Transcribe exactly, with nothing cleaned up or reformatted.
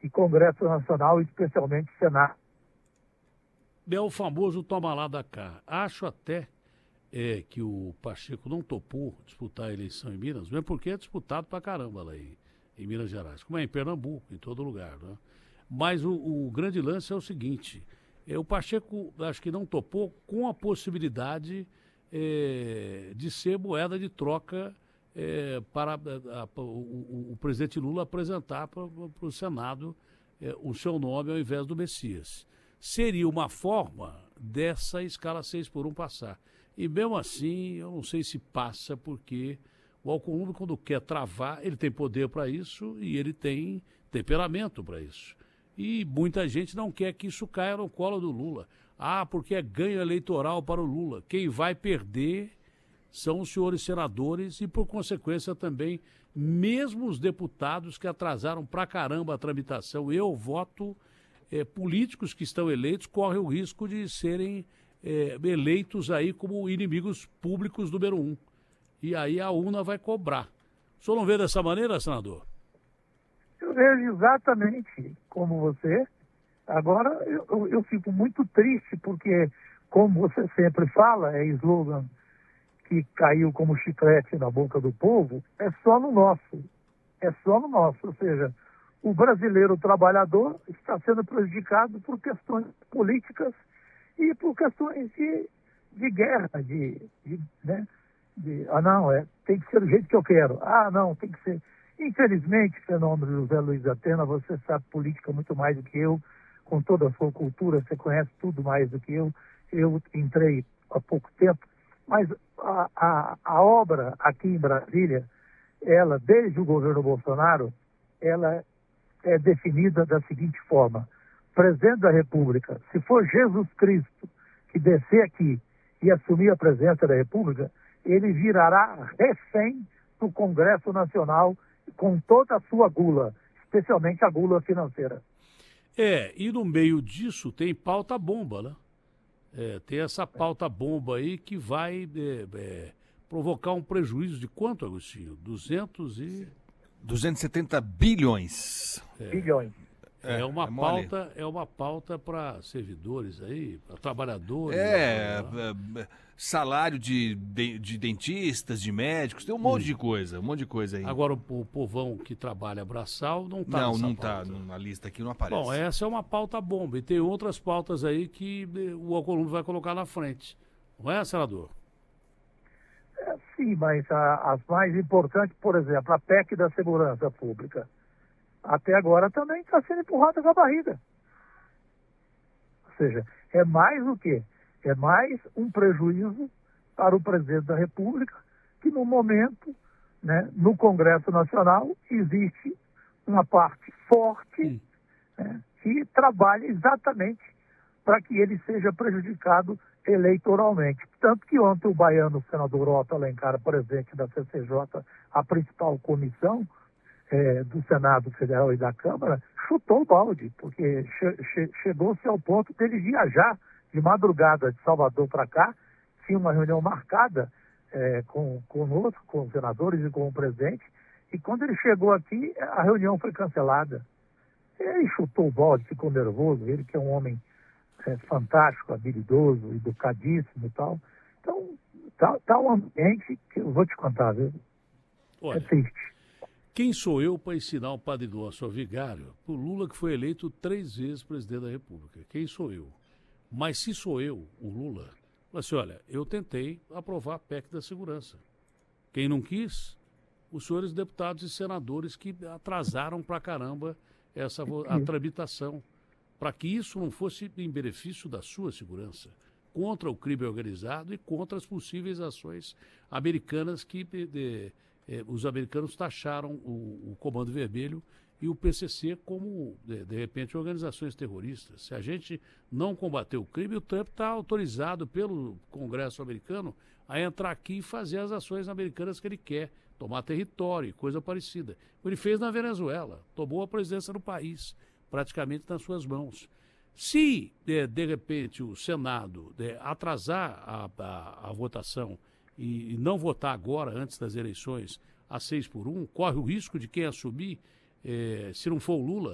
e Congresso Nacional, especialmente Senado. É o famoso toma lá da cá. Acho até é, que o Pacheco não topou disputar a eleição em Minas, mesmo porque é disputado pra caramba lá em, em Minas Gerais, como é em Pernambuco, em todo lugar, né? Mas o, o grande lance é o seguinte, é, o Pacheco acho que não topou com a possibilidade é, de ser moeda de troca é, para a, a, o, o presidente Lula apresentar para o Senado é, o seu nome ao invés do Messias. Seria uma forma dessa escala seis por um passar. E mesmo assim, eu não sei se passa, porque o Alcolumbre, quando quer travar, ele tem poder para isso e ele tem temperamento para isso. E muita gente não quer que isso caia no colo do Lula. Ah, porque é ganho eleitoral para o Lula. Quem vai perder são os senhores senadores e, por consequência, também, mesmo os deputados que atrasaram pra caramba a tramitação. Eu voto... É, políticos que estão eleitos correm o risco de serem é, eleitos aí como inimigos públicos número um. E aí a urna vai cobrar. O senhor não vê dessa maneira, senador? Eu vejo exatamente como você. Agora, eu, eu, eu fico muito triste porque, como você sempre fala, é slogan que caiu como chiclete na boca do povo, é só no nosso. É só no nosso. Ou seja, o brasileiro trabalhador está sendo prejudicado por questões políticas e por questões de, de guerra, de, de, né? de, ah não, é, tem que ser do jeito que eu quero, ah não, tem que ser. Infelizmente, fenômeno José Luiz da Atena, você sabe política muito mais do que eu, com toda a sua cultura, você conhece tudo mais do que eu, eu entrei há pouco tempo, mas a, a, a obra aqui em Brasília, ela, desde o governo Bolsonaro, ela é definida da seguinte forma: presidente da República, se for Jesus Cristo que descer aqui e assumir a presidência da República, ele virará refém do Congresso Nacional com toda a sua gula, especialmente a gula financeira. É, e no meio disso tem pauta bomba, né? É, tem essa pauta bomba aí que vai é, é, provocar um prejuízo de quanto, Agostinho? duzentos e... duzentos e setenta bilhões. É. Bilhões. É, é uma é pauta, é uma pauta para servidores aí, para trabalhadores. É, lá, lá. Salário de, de, de dentistas, de médicos, tem um monte Hum. de coisa, um monte de coisa aí. Agora o, o povão que trabalha braçal não está Não, não está na lista aqui, não aparece. Bom, essa é uma pauta bomba e tem outras pautas aí que o Alcolumbre vai colocar na frente. Não é, senador? É, sim, mas a, as mais importantes, por exemplo, a P E C da Segurança Pública, até agora também está sendo empurrada com a barriga. Ou seja, é mais o quê? É mais um prejuízo para o presidente da República, que no momento, né, no Congresso Nacional, existe uma parte forte, né, que trabalha exatamente para que ele seja prejudicado eleitoralmente. Tanto que ontem o baiano, o senador Otto Alencar, presidente da C C J, a principal comissão é, do Senado Federal e da Câmara, chutou o balde, porque che che chegou-se ao ponto dele viajar de madrugada de Salvador para cá, tinha uma reunião marcada é, com, conosco, com os senadores e com o presidente, e quando ele chegou aqui, a reunião foi cancelada. Ele chutou o balde, ficou nervoso, ele que é um homem é, fantástico, habilidoso, educadíssimo e tal. Então, tá, tá um ambiente que eu vou te contar, viu? Olha, é triste. Quem sou eu para ensinar o Padre Nosso ao vigário o Lula, que foi eleito três vezes presidente da República? Quem sou eu? Mas se sou eu, o Lula, assim, olha, eu tentei aprovar a P E C da segurança. Quem não quis? Os senhores deputados e senadores que atrasaram pra caramba essa a tramitação, para que isso não fosse em benefício da sua segurança, contra o crime organizado e contra as possíveis ações americanas que de, de, eh, os americanos taxaram o, o Comando Vermelho e o P C C como, de, de repente, organizações terroristas. Se a gente não combater o crime, o Trump está autorizado pelo Congresso americano a entrar aqui e fazer as ações americanas que ele quer, tomar território, coisa parecida. Ele fez na Venezuela, tomou a presidência do país, praticamente nas suas mãos. Se, de, de repente, o Senado de, atrasar a, a, a votação e, e não votar agora, antes das eleições, a seis por um, corre o risco de quem assumir, eh, se não for o Lula,